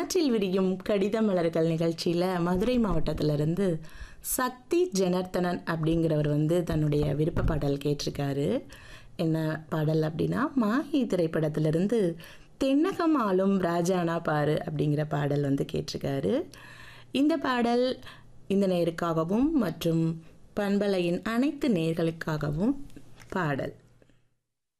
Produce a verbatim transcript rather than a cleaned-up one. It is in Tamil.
காற்றில் விரியும் கடித மலர்கள் நிகழ்ச்சியில் மதுரை மாவட்டத்திலிருந்து சக்தி ஜனார்த்தனன் அப்படிங்கிறவர் வந்து தன்னுடைய விருப்ப பாடல் கேட்டிருக்காரு. என்ன பாடல் அப்படின்னா, மாஹி திரைப்படத்திலிருந்து தென்னகம் ஆளும் ராஜானா பாரு அப்படிங்கிற பாடல் வந்து கேட்டிருக்காரு. இந்த பாடல் இந்த நேருக்காகவும் மற்றும் பண்பலையின் அனைத்து நேர்களுக்காகவும் பாடல்.